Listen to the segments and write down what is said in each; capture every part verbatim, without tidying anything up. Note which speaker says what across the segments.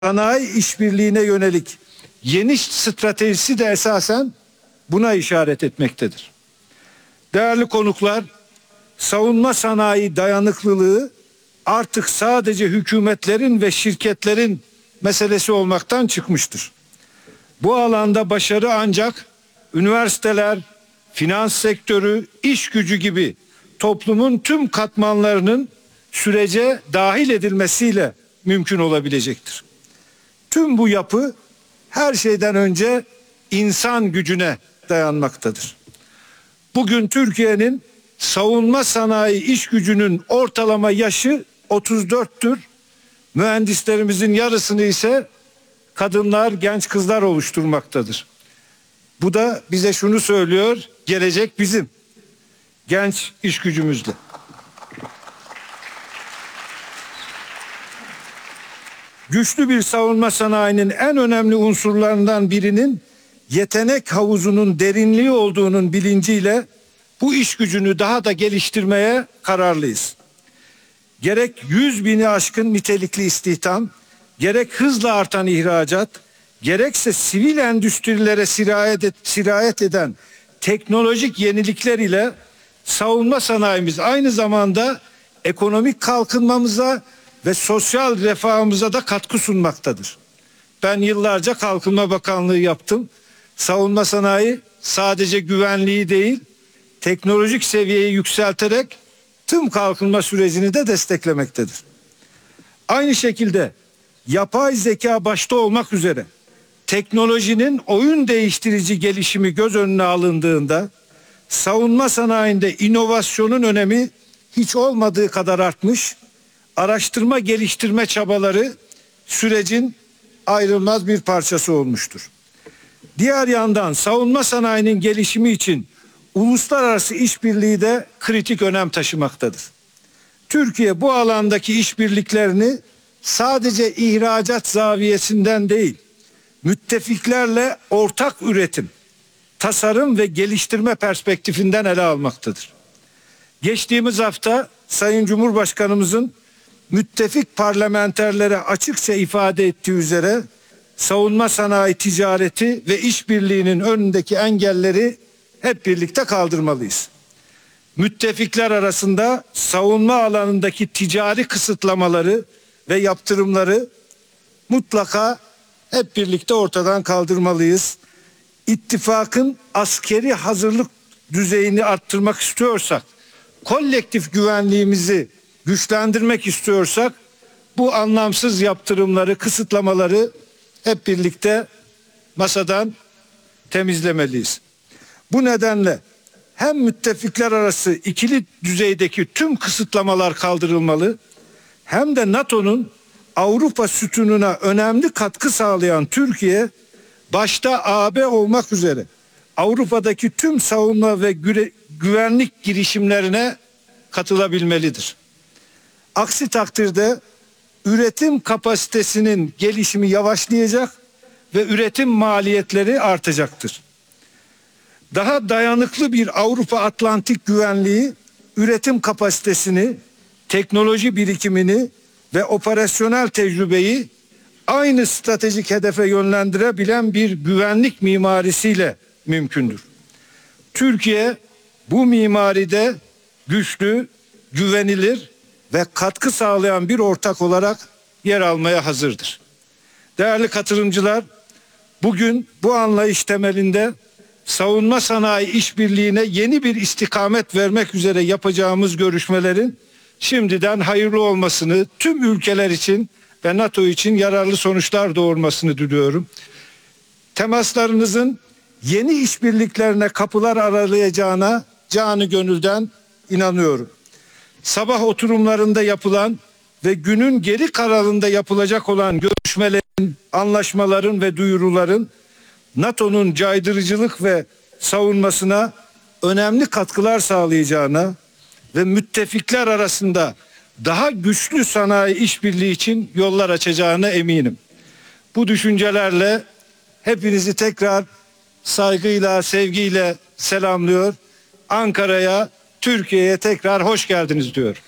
Speaker 1: sanayi işbirliğine yönelik yeni stratejisi de esasen buna işaret etmektedir. Değerli konuklar, savunma sanayi dayanıklılığı artık sadece hükümetlerin ve şirketlerin meselesi olmaktan çıkmıştır. Bu alanda başarı ancak üniversiteler, finans sektörü, iş gücü gibi toplumun tüm katmanlarının sürece dahil edilmesiyle mümkün olabilecektir. Tüm bu yapı her şeyden önce insan gücüne dayanmaktadır. Bugün Türkiye'nin savunma sanayi iş gücünün ortalama yaşı otuz dörttür. Mühendislerimizin yarısını ise kadınlar, genç kızlar oluşturmaktadır. Bu da bize şunu söylüyor: gelecek bizim genç iş gücümüzle. Güçlü bir savunma sanayinin en önemli unsurlarından birinin yetenek havuzunun derinliği olduğunun bilinciyle bu iş gücünü daha da geliştirmeye kararlıyız. Gerek yüz bini aşkın nitelikli istihdam, gerek hızla artan ihracat, gerekse sivil endüstrilere sirayet, et, sirayet eden teknolojik yenilikler ile savunma sanayimiz aynı zamanda ekonomik kalkınmamıza ve sosyal refahımıza da katkı sunmaktadır. Ben yıllarca Kalkınma Bakanlığı yaptım. Savunma sanayi sadece güvenliği değil, teknolojik seviyeyi yükselterek tüm kalkınma sürecini de desteklemektedir. Aynı şekilde yapay zeka başta olmak üzere teknolojinin oyun değiştirici gelişimi göz önüne alındığında savunma sanayinde inovasyonun önemi hiç olmadığı kadar artmış, araştırma geliştirme çabaları sürecin ayrılmaz bir parçası olmuştur. Diğer yandan savunma sanayinin gelişimi için uluslararası işbirliği de kritik önem taşımaktadır. Türkiye bu alandaki işbirliklerini sadece ihracat zaviyesinden değil, müttefiklerle ortak üretim, tasarım ve geliştirme perspektifinden ele almaktadır. Geçtiğimiz hafta Sayın Cumhurbaşkanımızın müttefik parlamenterlere açıkça ifade ettiği üzere savunma sanayi ticareti ve işbirliğinin önündeki engelleri hep birlikte kaldırmalıyız. Müttefikler arasında savunma alanındaki ticari kısıtlamaları ve yaptırımları mutlaka hep birlikte ortadan kaldırmalıyız. İttifakın askeri hazırlık düzeyini arttırmak istiyorsak, kolektif güvenliğimizi güçlendirmek istiyorsak bu anlamsız yaptırımları, kısıtlamaları hep birlikte masadan temizlemeliyiz. Bu nedenle hem müttefikler arası ikili düzeydeki tüm kısıtlamalar kaldırılmalı, hem de NATO'nun Avrupa sütununa önemli katkı sağlayan Türkiye, başta A B olmak üzere Avrupa'daki tüm savunma ve güre, güvenlik girişimlerine katılabilmelidir. Aksi takdirde üretim kapasitesinin gelişimi yavaşlayacak ve üretim maliyetleri artacaktır. Daha dayanıklı bir Avrupa Atlantik güvenliği, üretim kapasitesini, teknoloji birikimini ve operasyonel tecrübeyi aynı stratejik hedefe yönlendirebilen bir güvenlik mimarisiyle mümkündür. Türkiye bu mimaride güçlü, güvenilir ve katkı sağlayan bir ortak olarak yer almaya hazırdır. Değerli katılımcılar, bugün bu anlayış temelinde savunma sanayi işbirliğine yeni bir istikamet vermek üzere yapacağımız görüşmelerin şimdiden hayırlı olmasını, tüm ülkeler için ve NATO için yararlı sonuçlar doğurmasını diliyorum. Temaslarınızın yeni işbirliklerine kapılar aralayacağına canı gönülden inanıyorum. Sabah oturumlarında yapılan ve günün geri kalanında yapılacak olan görüşmelerin, anlaşmaların ve duyuruların NATO'nun caydırıcılık ve savunmasına önemli katkılar sağlayacağına ve müttefikler arasında daha güçlü sanayi işbirliği için yollar açacağına eminim. Bu düşüncelerle hepinizi tekrar saygıyla, sevgiyle selamlıyor. Ankara'ya, Türkiye'ye tekrar hoş geldiniz diyor.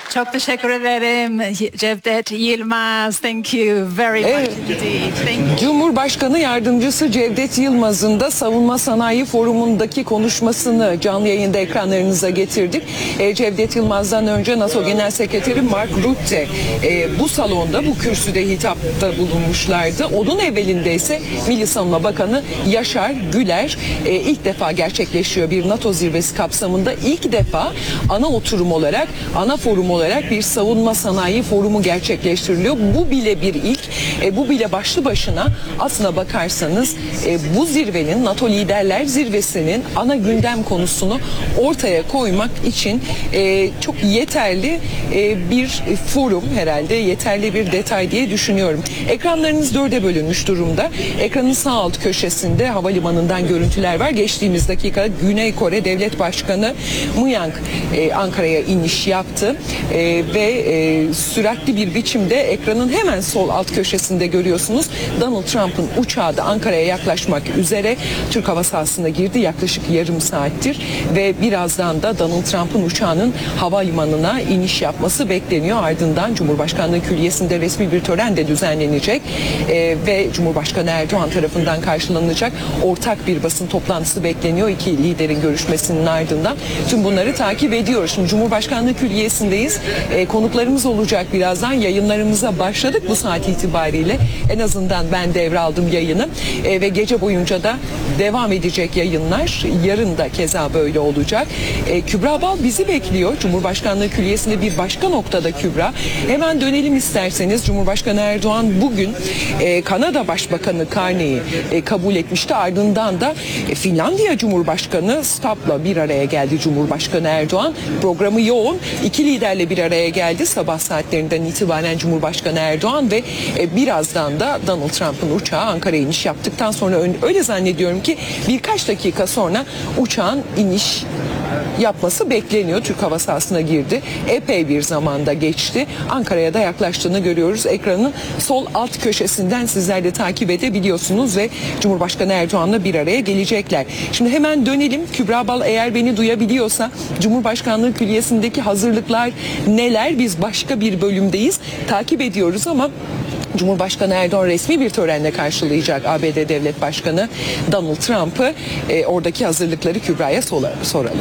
Speaker 2: Çok teşekkür ederim Cevdet Yılmaz. Thank you very much
Speaker 3: Evet.
Speaker 2: indeed. Thank you.
Speaker 3: Cumhurbaşkanı Yardımcısı Cevdet Yılmaz'ın da Savunma Sanayi Forumu'ndaki konuşmasını canlı yayında ekranlarınıza getirdik. E, Cevdet Yılmaz'dan önce NATO Genel Sekreteri Mark Rutte e, bu salonda, bu kürsüde hitapta bulunmuşlardı. Onun evvelinde ise Milli Savunma Bakanı Yaşar Güler e, ilk defa gerçekleşiyor bir NATO zirvesi kapsamında. İlk defa ana oturum olarak, ana forum olarak bir savunma sanayi forumu gerçekleştiriliyor. Bu bile bir ilk. E, bu bile başlı başına aslına bakarsanız e, bu zirvenin, NATO Liderler Zirvesi'nin ana gündem konusunu ortaya koymak için e, çok yeterli e, bir forum, herhalde yeterli bir detay diye düşünüyorum. Ekranlarınız dörde bölünmüş durumda. Ekranın sağ alt köşesinde havalimanından görüntüler var. Geçtiğimiz dakika Güney Kore Devlet Başkanı Myung e, Ankara'ya iniş yaptı e, ve e, süratli bir biçimde ekranın hemen sol alt köşesinde görüyorsunuz. Donald Trump'ın uçağı da Ankara'ya yaklaşmak üzere Türk hava sahasına girdi. Yaklaşık yarım saattir ve birazdan da Donald Trump'ın uçağının havalimanına iniş yapması bekleniyor. Ardından Cumhurbaşkanlığı Külliyesi'nde resmi bir tören de düzenlenecek e, ve Cumhurbaşkanı Erdoğan tarafından karşılanacak ortak bir basın toplantısı bekleniyor. İki liderin görüşmesinin ardından tüm bunları takip ediyoruz. Şimdi Cumhurbaşkanlığı Külliyesi'ndeyiz. E, konuklarımız olacak birazdan. Yayınlarımıza başladık bu saat itibariyle. En azından ben devraldım yayını e, ve gece boyunca da devam edecek yayınlar. Yarın da keza böyle olacak. E, Kübra Bal bizi bekliyor. Cumhurbaşkanlığı Külliyesi'nde bir başka noktada Kübra. Hemen dönelim isterseniz. Cumhurbaşkanı Erdoğan bugün e, Kanada Başbakanı Carney'i e, kabul etmişti. Ardından da e, Finlandiya Cumhurbaşkanı Stubb'la bir araya geldi Cumhurbaşkanı Erdoğan. Programı yoğun. İki liderle bir araya geldi. Sabah saatlerinden itibaren Cumhurbaşkanı Erdoğan ve e, birazdan da Donald Trump'ın uçağı Ankara'ya iniş yaptıktan sonra öyle zannediyorum ki birkaç dakika sonra uçağın iniş yapması bekleniyor. Türk hava sahasına girdi. Epey bir zamanda geçti. Ankara'ya da yaklaştığını görüyoruz. Ekranın sol alt köşesinden sizler de takip edebiliyorsunuz ve Cumhurbaşkanı Erdoğan'la bir araya gelecekler. Şimdi hemen dönelim. Kübra Bal eğer beni duyabiliyorsa Cumhurbaşkanlığı Külliyesi'ndeki hazırlıklar neler? Biz başka bir bölümdeyiz. Takip ediyoruz ama Cumhurbaşkanı Erdoğan resmi bir törenle karşılayacak A B D Devlet Başkanı Donald Trump'ı. E, oradaki hazırlıkları Kübra'ya soralım.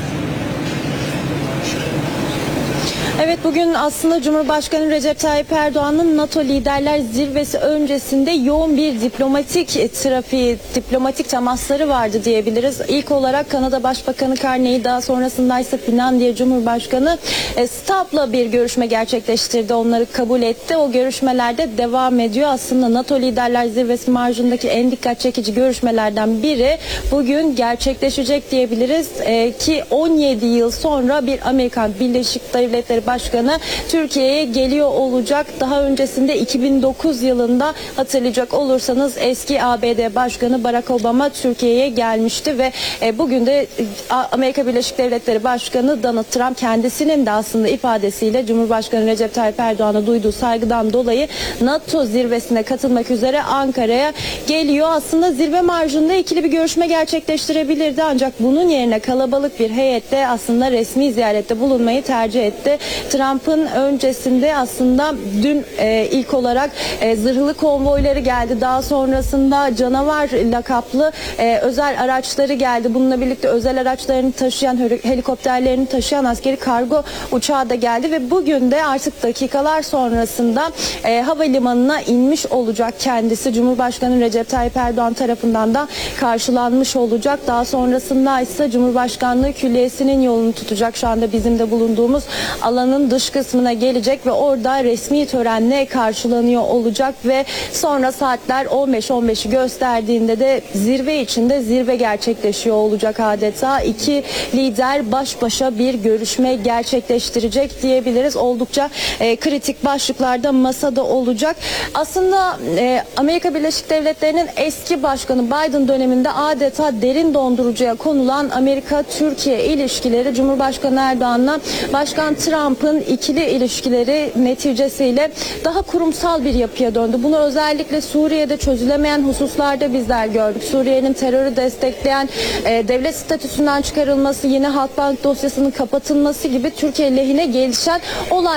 Speaker 4: Evet, bugün aslında Cumhurbaşkanı Recep Tayyip Erdoğan'ın NATO Liderler Zirvesi öncesinde yoğun bir diplomatik trafiği, diplomatik temasları vardı diyebiliriz. İlk olarak Kanada Başbakanı Carney'i, daha sonrasında ise Finlandiya Cumhurbaşkanı Stubb'la bir görüşme gerçekleştirdi. Onları kabul etti. O görüşmelerde devam ediyor. Aslında NATO Liderler Zirvesi marjındaki en dikkat çekici görüşmelerden biri bugün gerçekleşecek diyebiliriz. Ee, ki on yedi yıl sonra bir Amerikan Birleşik Devletleri Başkanı Türkiye'ye geliyor olacak. Daha öncesinde iki bin dokuz yılında hatırlayacak olursanız eski A B D Başkanı Barack Obama Türkiye'ye gelmişti ve e, bugün de e, Amerika Birleşik Devletleri Başkanı Donald Trump kendisinin de aslında ifadesiyle Cumhurbaşkanı Recep Tayyip Erdoğan'a duyduğu saygıdan dolayı NATO zirvesine katılmak üzere Ankara'ya geliyor. Aslında zirve marjında ikili bir görüşme gerçekleştirebilirdi ancak bunun yerine kalabalık bir heyette aslında resmi ziyarette bulunmayı tercih etti. Trump'ın öncesinde aslında dün e, ilk olarak e, zırhlı konvoyları geldi. Daha sonrasında canavar lakaplı e, özel araçları geldi. Bununla birlikte özel araçlarını taşıyan, helikopterlerini taşıyan askeri kargo uçağı da geldi ve bugün de artık dakikalar sonrasında e, havalimanına inmiş olacak kendisi. Cumhurbaşkanı Recep Tayyip Erdoğan tarafından da karşılanmış olacak. Daha sonrasında ise Cumhurbaşkanlığı Külliyesi'nin yolunu tutacak. Şu anda bizim de bulunduğumuz alanın dış kısmına gelecek ve orada resmi törenle karşılanıyor olacak ve sonra saatler on beş on beşi gösterdiğinde de zirve içinde zirve gerçekleşiyor olacak adeta. İki lider baş başa bir görüşme gerçekleştirecek diyebiliriz. Oldukça e, kritik başlıklarda masada olacak. Aslında e, Amerika Birleşik Devletleri'nin eski başkanı Biden döneminde adeta derin dondurucuya konulan Amerika-Türkiye ilişkileri Cumhurbaşkanı Erdoğan'la Başkan Trump'ın ikili ilişkileri neticesiyle daha kurumsal bir yapıya döndü. Bunu özellikle Suriye'de çözülemeyen hususlarda bizler gördük. Suriye'nin terörü destekleyen e, devlet statüsünden çıkarılması, yine Halkbank dosyasının kapatılması gibi Türkiye lehine gelişen olay